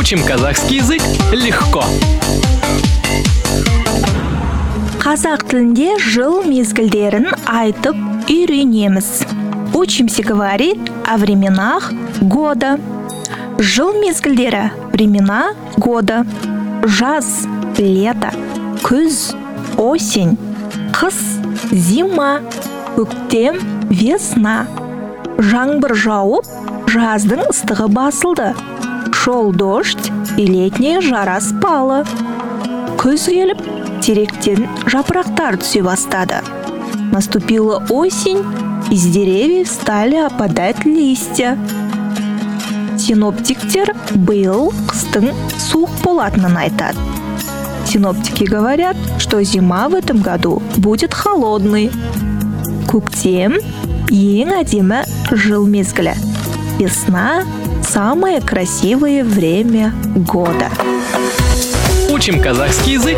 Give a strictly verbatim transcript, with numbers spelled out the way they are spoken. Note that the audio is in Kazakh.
Учим казахский язык легко. Қазақ тілінде жыл мезгілдерін айтып үйренеміз. Учимся говорить о временах года. Жыл мезгілдері времена года. Жаз, лето, күз, осень, қыс, зима, көктем, весна. Жаңбыр жауып, жаздың ыстығы басылды. Шел дождь, и летняя жара спала. Күз келіп, теректен жапырақтар түсе бастады. Наступила осень, из деревьев стали опадать листья. Синоптиктер биыл қыстың суық болатынын айтады. Синоптики говорят, что зима в этом году будет холодной. Көктем ең әдемі жыл мезгілі. Весна – самое красивое время года. Учим казахский язык